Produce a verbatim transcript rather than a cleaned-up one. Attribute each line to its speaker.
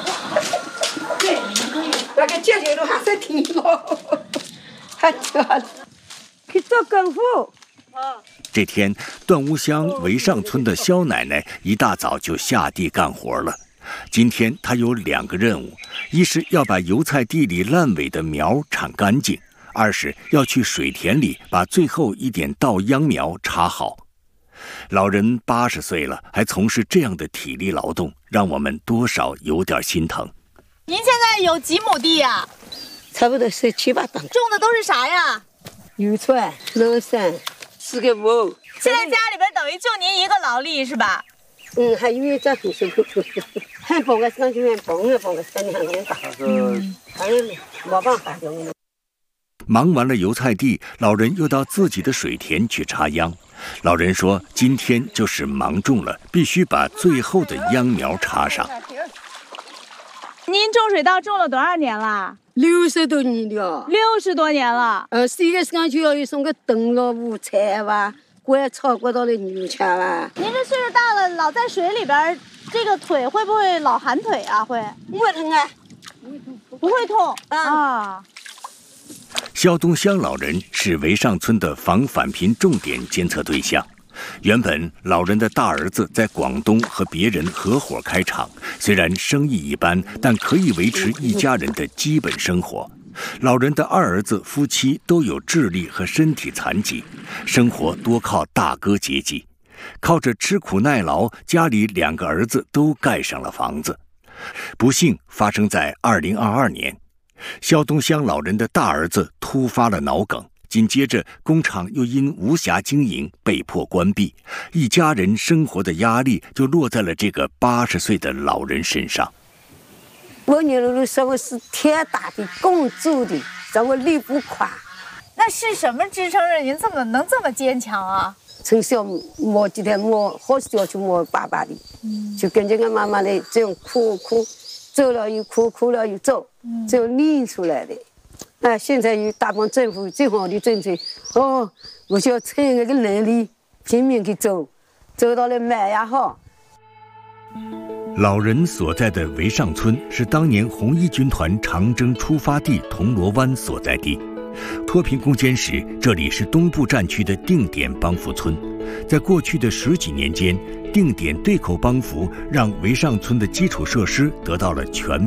Speaker 1: 对，那个姐姐都还在听我，还叫去做功夫。
Speaker 2: 这天，段屋乡围上村的肖奶奶一大早就下地干活了。今天她有两个任务：一是要把油菜地里烂尾的苗铲干净；二是要去水田里把最后一点稻秧苗插好。老人八十岁了，还从事这样的体力劳动，让我们多少有点心疼。
Speaker 3: 您现在有几亩地呀？
Speaker 1: 差不多是七八档。
Speaker 3: 种的都是啥呀？
Speaker 1: 油菜、乐山、四个五。
Speaker 3: 现在家里边等于就您一个劳力是吧？
Speaker 1: 嗯，还有一张很辛苦，很帮个上去，帮个帮个三两个打。嗯，反正没办法用。
Speaker 2: 忙完了油菜地，老人又到自己的水田去插秧。老人说，今天就是忙重了，必须把最后的秧苗插上。
Speaker 3: 您种水稻种了多少年了？
Speaker 1: 六十多年了。
Speaker 3: 六十多年了。
Speaker 1: 呃，这个时间就要有送个灯笼、五彩吧，灌草灌到了牛圈吧。
Speaker 3: 您这岁数大了，老在水里边，这个腿会不会老寒腿啊？会？
Speaker 1: 不会疼啊，
Speaker 3: 不会痛
Speaker 1: 啊。
Speaker 2: 肖东乡老人是围上村的防返贫重点监测对象。原本老人的大儿子在广东和别人合伙开厂，虽然生意一般，但可以维持一家人的基本生活。老人的二儿子夫妻都有智力和身体残疾，生活多靠大哥接济，靠着吃苦耐劳，家里两个儿子都盖上了房子。不幸发生在二零二二年，肖东乡老人的大儿子突发了脑梗。紧接着，工厂又因无暇经营被迫关闭，一家人生活的压力就落在了这个八十岁的老人身上。
Speaker 1: 我女儿说我是铁打的工作的，让我离不开。
Speaker 3: 那是什么支撑着您这么能这么坚强啊？
Speaker 1: 从小摸几天摸，好小就摸爸爸的，嗯、就跟着我妈妈的这样哭哭，走了又哭，哭了又走，嗯、这样练出来的。啊，现在有大帮政府最好的政策，哦，我就要趁那个能力拼命去走，走到了买也好。
Speaker 2: 老人所在的围上村是当年红一军团长征出发地铜锣湾所在地。脱贫攻坚时，这里是东部战区的定点帮扶村。在过去的十几年间，定点对口帮扶让围上村的基础设施得到了全